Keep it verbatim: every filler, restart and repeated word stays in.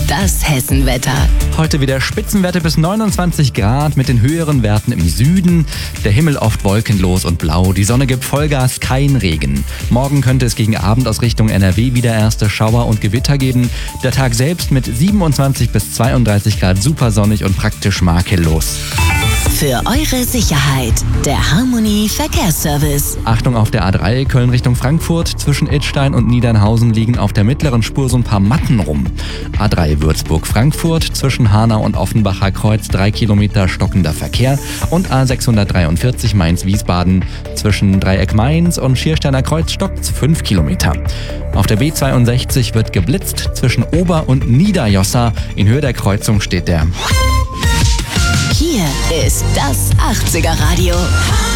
das Hessenwetter. Heute wieder Spitzenwerte bis neunundzwanzig Grad mit den höheren Werten im Süden. Der Himmel oft wolkenlos und blau. Die Sonne gibt Vollgas, kein Regen. Morgen könnte es gegen Abend aus Richtung N R W wieder erste Schauer und Gewitter geben. Der Tag selbst mit siebenundzwanzig bis zweiunddreißig Grad supersonnig und praktisch makellos. Für eure Sicherheit, der Harmony Verkehrsservice. Achtung auf der A drei Köln Richtung Frankfurt. Zwischen Idstein und Niedernhausen liegen auf der mittleren Spur so ein paar Matten rum. A drei Würzburg-Frankfurt. Zwischen Hanau und Offenbacher Kreuz drei Kilometer stockender Verkehr. Und A sechshundertdreiundvierzig Mainz-Wiesbaden. Zwischen Dreieck Mainz und Schiersteiner Kreuz stockt's fünf Kilometer. Auf der B zweiundsechzig wird geblitzt. Zwischen Ober- und Niederjossa. In Höhe der Kreuzung steht der... Hier ist das achtziger Radio.